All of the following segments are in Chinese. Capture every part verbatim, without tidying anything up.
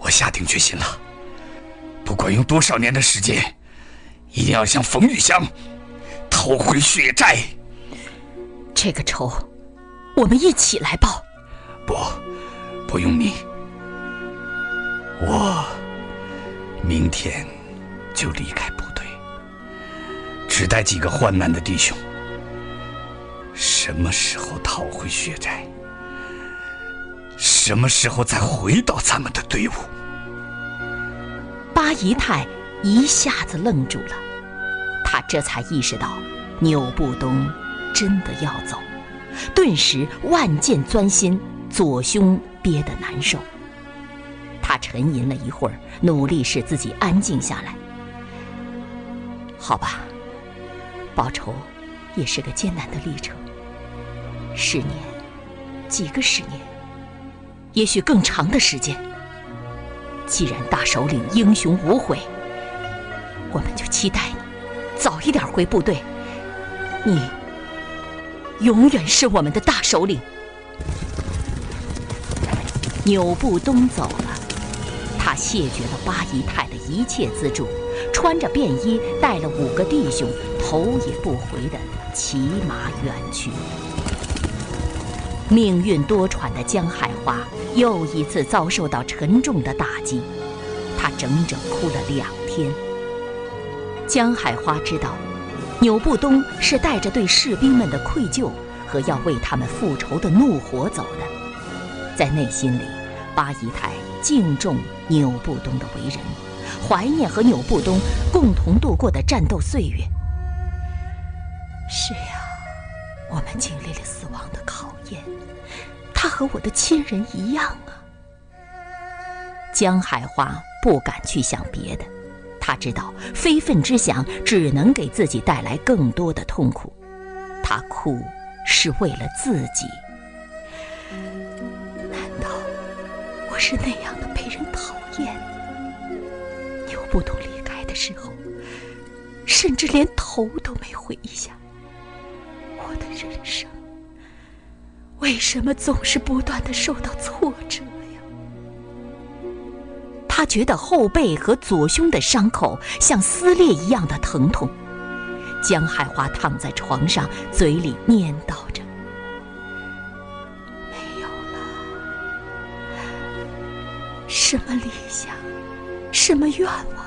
我下定决心了，不管用多少年的时间，一定要向冯玉香讨回血债。 这个仇，我们一起来报。 不，不用你，我明天就离开部队，只带几个患难的弟兄。什么时候讨回血债，什么时候再回到咱们的队伍。 八姨太一下子愣住了，他这才意识到钮步东真的要走，顿时万箭钻心，左胸憋得难受。他沉吟了一会儿，努力使自己安静下来。好吧，报仇也是个艰难的历程，十年，几个十年，也许更长的时间。既然大首领英雄无悔，我们就期待你早一点回部队。你永远是我们的大首领。钮步东走了，他谢绝了八姨太的一切资助，穿着便衣，带了五个弟兄，头也不回地骑马远去。命运多舛的江海花又一次遭受到沉重的打击，他整整哭了两天。江海花知道钮步东是带着对士兵们的愧疚和要为他们复仇的怒火走的，在内心里，八姨太敬重钮步东的为人，怀念和钮步东共同度过的战斗岁月。是呀，我们经历了死亡的考验，他和我的亲人一样啊。江海花不敢去想别的，他知道非分之想只能给自己带来更多的痛苦，他哭是为了自己。难道我是那样的被人讨厌？钮步东离开的时候，甚至连头都没回一下。我的人生为什么总是不断地受到挫折呀？他觉得后背和左胸的伤口像撕裂一样的疼痛。江海花躺在床上，嘴里念叨着：没有了，什么理想，什么愿望？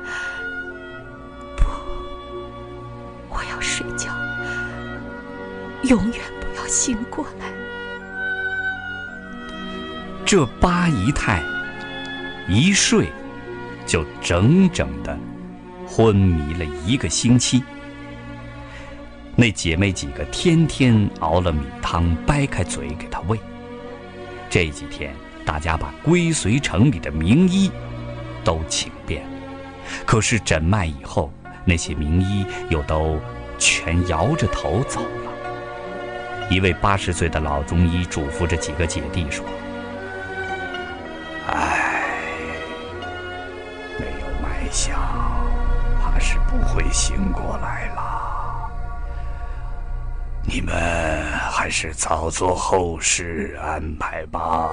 不，我要睡觉，永远不要醒过来。 这八姨太一睡就整整的昏迷了一个星期。那姐妹几个天天熬了米汤，掰开嘴给她喂。这几天大家把归随城里的名医都请遍了，可是诊脉以后，那些名医又都全摇着头走了。一位八十岁的老中医嘱咐着几个姐弟说：唉，没有脉象，怕是不会醒过来了。你们还是早做后事安排吧。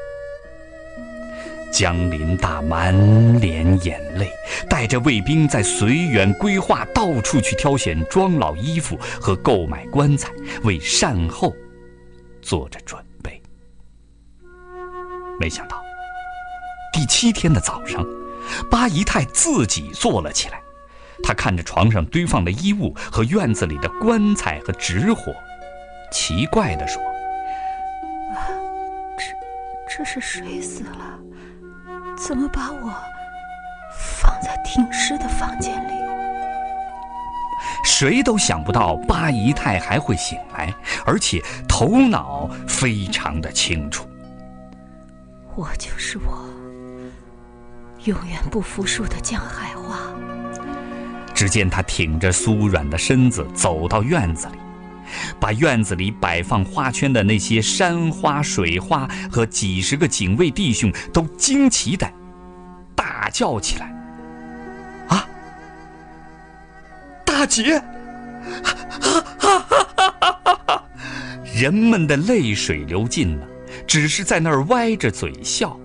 江林大满脸眼泪，带着卫兵在绥远归化到处去挑选装老衣服和购买棺材，为善后做着准备。没想到第七天的早上，八姨太自己坐了起来。她看着床上堆放的衣物和院子里的棺材和纸火，奇怪地说： 这这是谁死了？怎么把我放在停尸的房间里？ 谁都想不到八姨太还会醒来，而且头脑非常的清楚。 我就是我，永远不服输的江海花。 只见他挺着酥软的身子走到院子里，把院子里摆放花圈的那些山花、水花和几十个警卫弟兄都惊奇地大叫起来：啊，大姐！人们的泪水流尽了，只是在那儿歪着嘴笑。